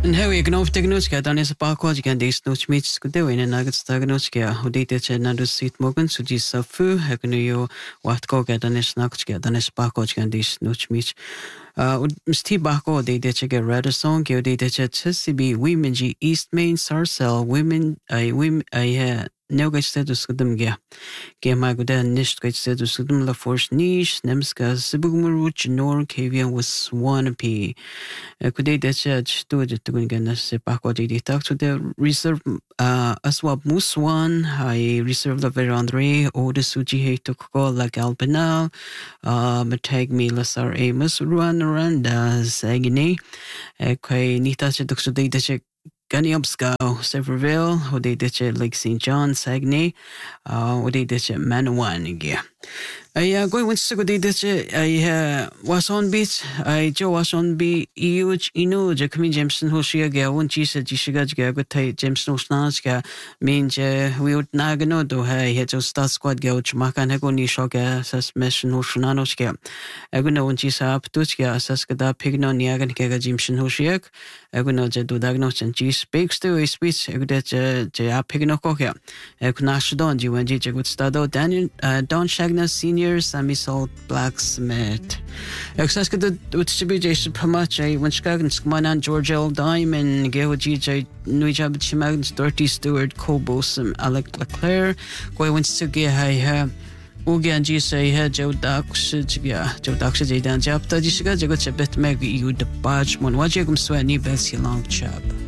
En how you gonna diagnoska dan is a paar kan deze nooit met skude in en agad diagnoska hoe dit het na dus sit morgen so dis fu haknu yo wat ko dan is nakska dan is paar kan deze nooit met msti bako de dit ge red song ge dit het CB women G East Main Sarcel women I no gajstedu skudum ge maguda nicht gajstedu skudum la force niche nemska sibugmuruch nor kavian was wannabe kude dech to de tugungan se pakwa de tak to the reserve aswab muswan I reserve the verandre o de suji he to call like alpina matag me lasar amos run sagini kai nita se duksu de Ganiobsco, Sevierville, who they did Lake St. John, Saguenay, who they did Manawan. I going with Sigurd I was on beach. I Joe was on be huge Jackie Jameson Hoshiaga, one Gisa Gishiga, good Jameson Snaska, means we would nagano do I had just start squad gouch, Makanagoni Shoga, Sas Mession Hoshananosca. I go know when Gisa up Tuska, Saskada, Pignon, Yagan Kaga Jameson Hoshiak. I go know the Dagnos and G speaks to a speech, I could Pignococa. I could not don you when Gija would start out Daniel Don Shagna Senior. Sammy Salt Blacksmith. Exaska the Utsubi Pamache, when Skagan Skmanan, George L. Diamond, Geo GJ, Nujab Chimagans, Dirty Stewart, Cobos, Alec Leclerc, Goywins to Geha, Ugan G say, Joe Daxija, Joe Daxija, Dan Japta, Jessica, Jagot Chabet Meg, you the Bajmon, Wajagum Swanny, Bessie Long Chap.